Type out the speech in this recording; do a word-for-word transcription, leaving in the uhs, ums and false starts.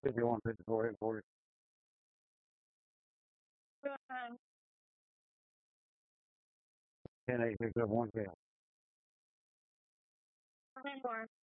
fifty-one, fifty-four, hit forty. ten, eight, six, seven, one, ten.